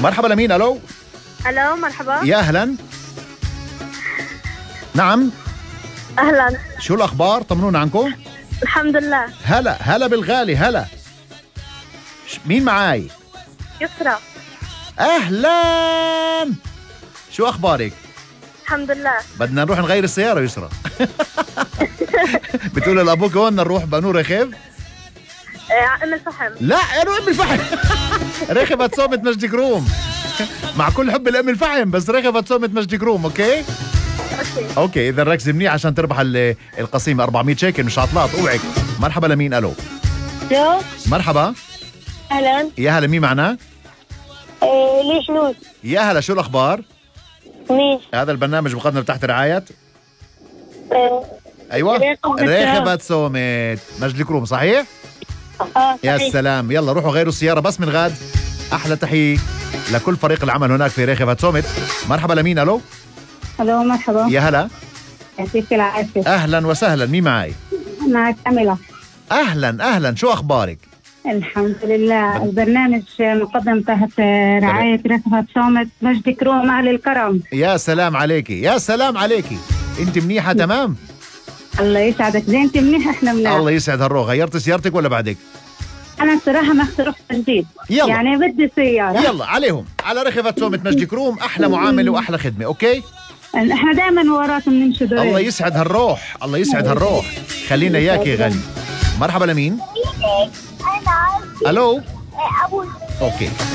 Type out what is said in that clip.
مرحبا لمين؟ الو الو مرحبا. يا اهلا. نعم اهلا. شو الاخبار؟ طمنونا عنكم. الحمد لله. هلا بالغالي. هلا مين معاي؟ يسرا. اهلا. شو اخبارك؟ الحمد لله. بدنا نروح نغير السيارة يسرا. بتقول لابوك هون نروح بنور رخيب؟ ام الفحم. لا يا ام الفحم. رخبت صومة مجدي كروم. مع كل حب الام الفحم بس رخبت صومة مجدي كروم. اوكي اوكي اذا ركز منيح عشان تربح القسيمة 400 شيكل مش عطلات. اوعك. مرحبا لمين؟ الو مرحبا. اهلا. يا هلا مين معنا؟ ليش نوز. يا هلا شو الاخبار؟ مين؟ هذا البرنامج مقدم تحت رعاية ايوه رخبت صومت مجدي كروم. صحيح؟ يا سلام. يلا روحوا غيروا السيارة بس من غاد. احلى تحية لكل فريق العمل هناك في رخبت صومت. مرحبا لمين؟ الو مرحبا. يا هلا. يعطيك العافية. اهلا وسهلا. مين معي؟ معك أميلة. اهلا شو اخبارك؟ الحمد لله. البرنامج مقدم تحت رعاية رخبت صومت مجدي كروم أهل الكرم. يا سلام عليكي. انت منيحة تمام؟ الله يسعدك. زي انت منيح احنا منيح. الله يسعد هالروح. غيرت سيارتك ولا بعدك؟ انا الصراحة ما اخترت جديد. يلا. يعني بدي سيارة. يلا عليهم على رخبت صومت مجدي كروم. احلى معاملة واحلى خدمة. اوكي احنا دائما وراكم نمشي دورين. الله يسعد هالروح. خلينا اياك يا غني. مرحبا لمين؟ الو اوكي